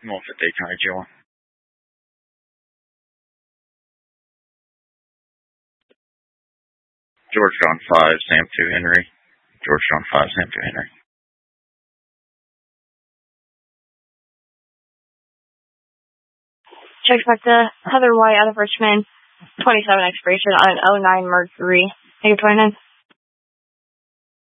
Moffat Dade County Jail. George John 5, Sam 2 Henry. George John 5, Sam 2 Henry. Check back to Heather White out of Richmond. 27 expiration on an 09 Mercury. Take 29.